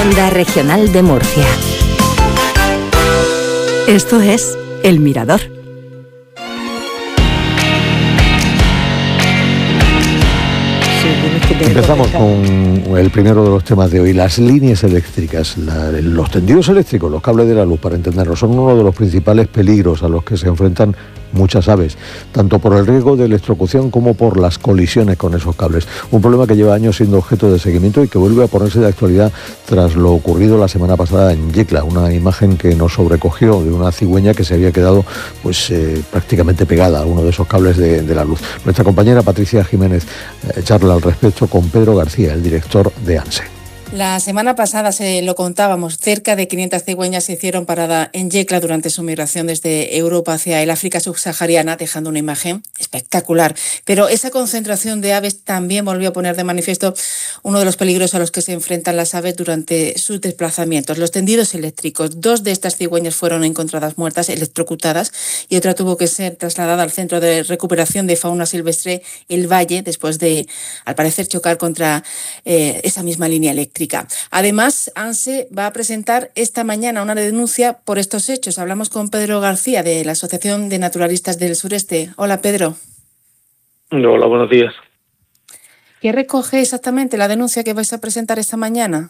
Onda Regional de Murcia. Esto es El Mirador. Empezamos con el primero de los temas de hoy, las líneas eléctricas, los tendidos eléctricos, los cables de la luz, para entenderlo, son uno de los principales peligros a los que se enfrentan muchas aves, tanto por el riesgo de electrocución como por las colisiones con esos cables. Un problema que lleva años siendo objeto de seguimiento y que vuelve a ponerse de actualidad tras lo ocurrido la semana pasada en Yecla, una imagen que nos sobrecogió de una cigüeña que se había quedado prácticamente pegada a uno de esos cables de la luz. Nuestra compañera Patricia Jiménez charla al respecto con Pedro García, el director de ANSE. La semana pasada se lo contábamos, cerca de 500 cigüeñas se hicieron parada en Yecla durante su migración desde Europa hacia el África subsahariana, dejando una imagen espectacular. Pero esa concentración de aves también volvió a poner de manifiesto uno de los peligros a los que se enfrentan las aves durante sus desplazamientos, los tendidos eléctricos. 2 de estas cigüeñas fueron encontradas muertas, electrocutadas, y otra tuvo que ser trasladada al Centro de Recuperación de Fauna Silvestre El Valle, después de, al parecer, chocar contra esa misma línea eléctrica. Además, ANSE va a presentar esta mañana una denuncia por estos hechos. Hablamos con Pedro García, de la Asociación de Naturalistas del Sureste. Hola, Pedro. Hola, buenos días. ¿Qué recoge exactamente la denuncia que vais a presentar esta mañana?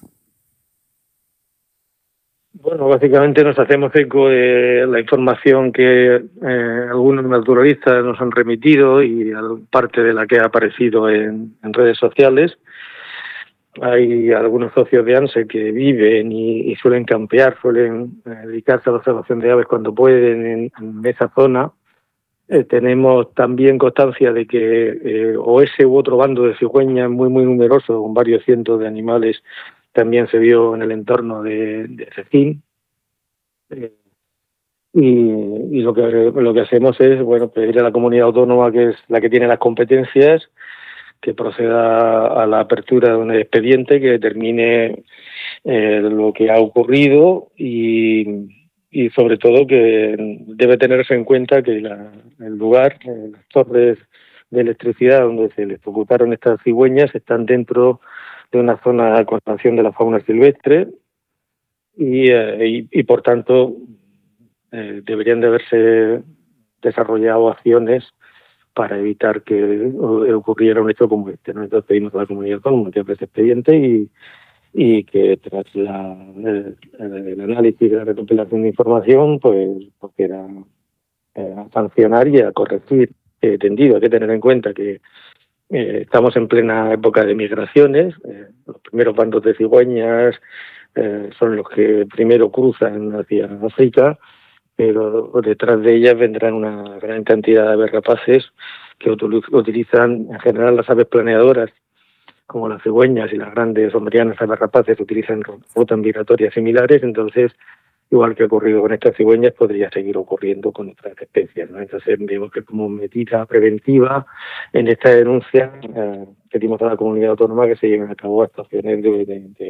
Bueno, básicamente nos hacemos eco de la información que algunos naturalistas nos han remitido y parte de la que ha aparecido en redes sociales. Hay algunos socios de ANSE que viven y suelen campear, suelen dedicarse a la observación de aves cuando pueden en esa zona. Tenemos también constancia de que o ese u otro bando de cigüeñas muy numeroso, con varios cientos de animales, también se vio en el entorno de Cecín. Y lo que hacemos es pedir a la comunidad autónoma, que es la que tiene las competencias, que proceda a la apertura de un expediente que determine lo que ha ocurrido y sobre todo que debe tenerse en cuenta que el lugar, las torres de electricidad donde se electrocutaron estas cigüeñas están dentro de una zona de conservación de la fauna silvestre y por tanto deberían de haberse desarrollado acciones para evitar que ocurriera un hecho como este, ¿no? Entonces pedimos a la comunidad autónoma que abra ese expediente y que tras el análisis y la recopilación de información, pues era a sancionar y a corregir tendido. Hay que tener en cuenta que estamos en plena época de migraciones. Los primeros bandos de cigüeñas son los que primero cruzan hacia África, pero detrás de ellas vendrán una gran cantidad de aves rapaces que utilizan en general las aves planeadoras, como las cigüeñas y las grandes o medianas aves rapaces, utilizan rutas migratorias similares. Entonces, igual que ha ocurrido con estas cigüeñas, podría seguir ocurriendo con otras especies, ¿no? Entonces, vemos que como medida preventiva en esta denuncia pedimos a la comunidad autónoma que se lleven a cabo actuaciones de